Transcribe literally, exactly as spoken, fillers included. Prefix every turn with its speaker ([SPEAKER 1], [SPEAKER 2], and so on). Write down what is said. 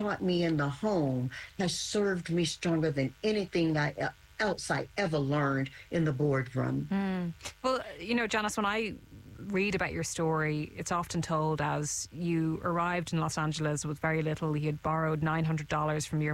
[SPEAKER 1] taught me in the home has served me stronger than anything I uh, else I ever learned in the boardroom.
[SPEAKER 2] Mm. Well, you know, Janice, when I read about your story, it's often told as you arrived in Los Angeles with very little. You had borrowed nine hundred dollars from your